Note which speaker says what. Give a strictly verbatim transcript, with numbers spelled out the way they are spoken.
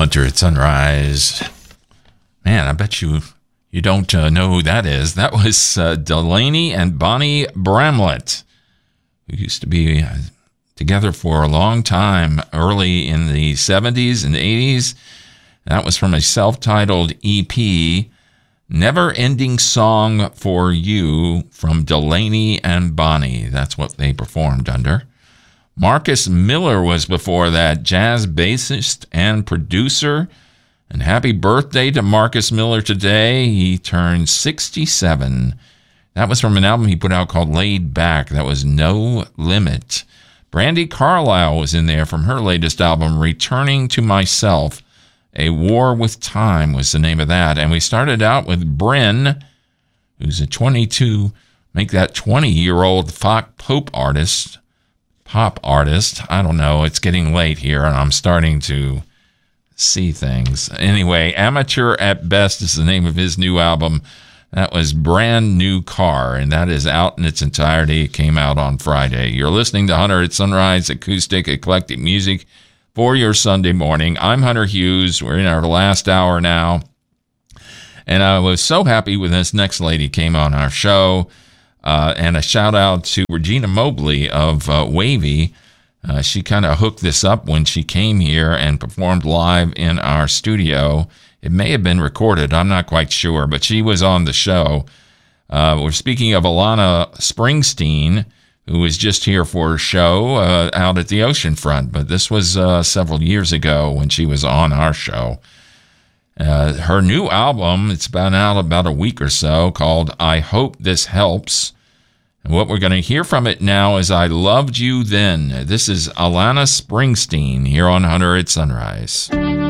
Speaker 1: Hunter at Sunrise. Man, I bet you you don't uh, know who that is. That was uh, Delaney and Bonnie Bramlett, who used to be uh, together for a long time, early in the seventies and eighties. That was from a self-titled E P, Never Ending Song for You, from Delaney and Bonnie. That's what they performed under. Marcus Miller was before that, jazz bassist and producer. And happy birthday to Marcus Miller today. He turned sixty-seven. That was from an album he put out called Laid Back. That was No Limit. Brandi Carlile was in there from her latest album, Returning to Myself. A War with Time was the name of that. And we started out with Bryn, who's a twenty-two, make that twenty-year-old folk pop artist. Pop artist. I don't know. It's getting late here, and I'm starting to see things. Anyway, Amateur at Best is the name of his new album. That was Brand New Car, and that is out in its entirety. It came out on Friday. You're listening to Hunter at Sunrise, acoustic, eclectic music for your Sunday morning. I'm Hunter Hughes. We're in our last hour now. And I was so happy when this next lady came on our show. Uh, and a shout out to Regina Mobley of uh, Wavy. Uh, she kind of hooked this up when she came here and performed live in our studio. It may have been recorded. I'm not quite sure, but she was on the show. Uh, we're speaking of Alana Springsteen, who was just here for a show uh, out at the oceanfront. But this was uh, several years ago when she was on our show. Uh, her new album, it's been out about a week or so, called I Hope This Helps. And what we're going to hear from it now is I Loved You Then. This is Alana Springsteen here on Hunter at Sunrise.